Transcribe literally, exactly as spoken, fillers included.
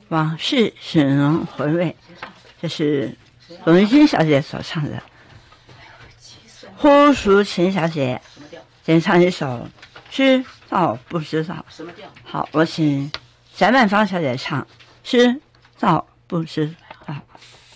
往事使人回味，这是董玉君小姐所唱的。呼淑琴小姐先唱一首《知道不知道》。好，我请翟曼芳小姐唱《知道不知道》。